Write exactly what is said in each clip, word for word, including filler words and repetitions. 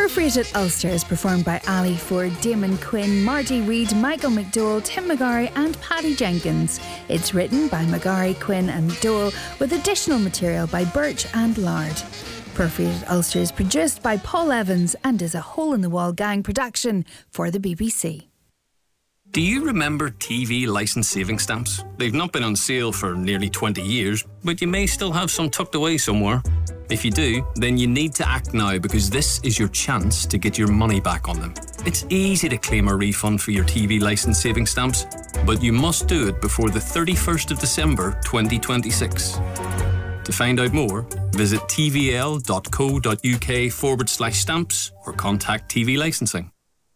Perforated Ulster is performed by Ali Ford, Damon Quinn, Marty Reid, Michael McDowell, Tim McGarry and Paddy Jenkins. It's written by McGarry, Quinn and McDowell with additional material by Birch and Lard. Perforated Ulster is produced by Paul Evans and is a hole-in-the-wall gang production for the B B C. Do you remember T V licence savings stamps? They've not been on sale for nearly twenty years, but you may still have some tucked away somewhere. If you do, then you need to act now because this is your chance to get your money back on them. It's easy to claim a refund for your T V licence savings stamps, but you must do it before the thirty-first of December twenty twenty-six. To find out more, visit tvl.co.uk forward slash stamps or contact T V Licensing.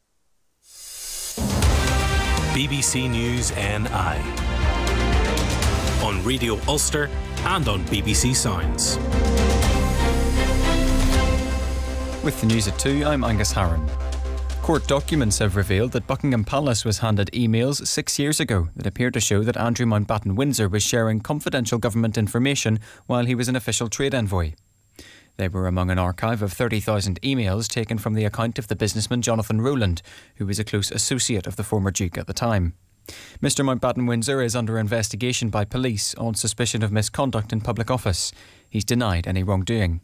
B B C News N I on Radio Ulster and on B B C Sounds. With the news at two, I'm Angus Harron. Court documents have revealed that Buckingham Palace was handed emails six years ago that appear to show that Andrew Mountbatten Windsor was sharing confidential government information while he was an official trade envoy. They were among an archive of thirty thousand emails taken from the account of the businessman Jonathan Rowland, who was a close associate of the former Duke at the time. Mr Mountbatten Windsor is under investigation by police on suspicion of misconduct in public office. He's denied any wrongdoing.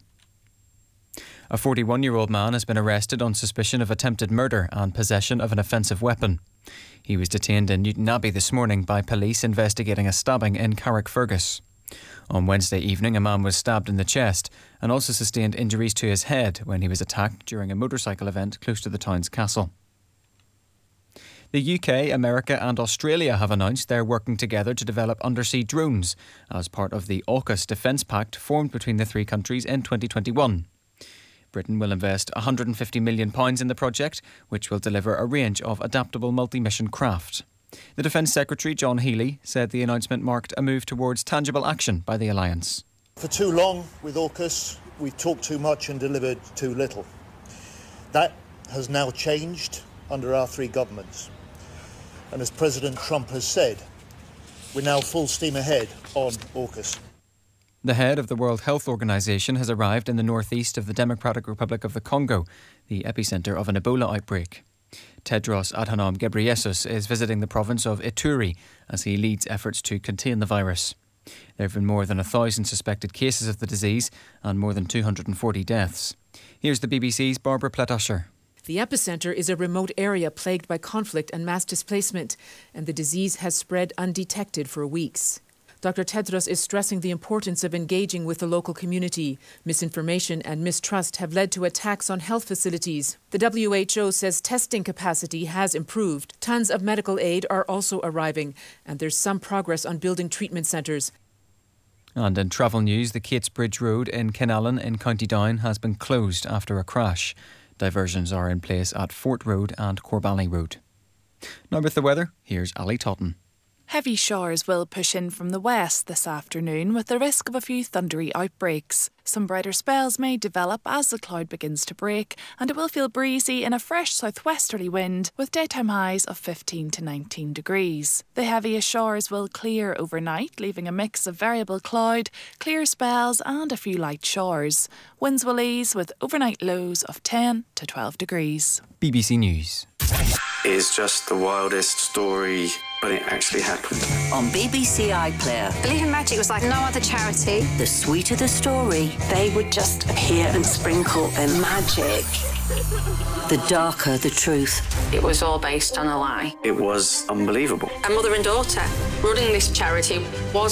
A forty-one-year-old man has been arrested on suspicion of attempted murder and possession of an offensive weapon. He was detained in Newton Abbey this morning by police investigating a stabbing in Carrickfergus. On Wednesday evening, a man was stabbed in the chest and also sustained injuries to his head when he was attacked during a motorcycle event close to the town's castle. The U K, America and Australia have announced they're working together to develop undersea drones as part of the AUKUS Defence Pact formed between the three countries in twenty twenty-one. Britain will invest one hundred fifty million pounds in the project, which will deliver a range of adaptable multi-mission craft. The Defence Secretary, John Healey, said the announcement marked a move towards tangible action by the alliance. For too long with AUKUS, we've talked too much and delivered too little. That has now changed under our three governments. And as President Trump has said, we're now full steam ahead on AUKUS. The head of the World Health Organization has arrived in the northeast of the Democratic Republic of the Congo, the epicentre of an Ebola outbreak. Tedros Adhanom Ghebreyesus is visiting the province of Ituri as he leads efforts to contain the virus. There have been more than a thousand suspected cases of the disease and more than two hundred forty deaths. Here's the B B C's Barbara Pletosher. The epicentre is a remote area plagued by conflict and mass displacement, and the disease has spread undetected for weeks. Doctor Tedros is stressing the importance of engaging with the local community. Misinformation and mistrust have led to attacks on health facilities. The W H O says testing capacity has improved. Tons of medical aid are also arriving, and there's some progress on building treatment centres. And in travel news, the Catesbridge Road in Kinallen in County Down has been closed after a crash. Diversions are in place at Fort Road and Corbally Road. Now with the weather, here's Ali Totten. Heavy showers will push in from the west this afternoon with the risk of a few thundery outbreaks. Some brighter spells may develop as the cloud begins to break, and it will feel breezy in a fresh southwesterly wind with daytime highs of fifteen to nineteen degrees. The heaviest showers will clear overnight, leaving a mix of variable cloud, clear spells and a few light showers. Winds will ease with overnight lows of ten to twelve degrees. B B C News. Is just the wildest story, but it actually happened. On B B C iPlayer. Believe in Magic was like no other charity. The sweeter the story, They would just appear and sprinkle in magic. the darker the truth. It was all based on a lie. It was unbelievable. A mother and daughter running this charity was